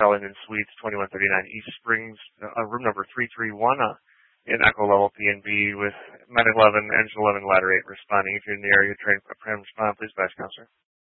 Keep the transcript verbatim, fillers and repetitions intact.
Stelling in Suites, twenty-one thirty-nine East Springs, uh, room number three three one uh, in Echo Level P and B with Medic eleven, Engine eleven, Ladder eight responding. If you're in the area, train, respond, please, Vice Counselor.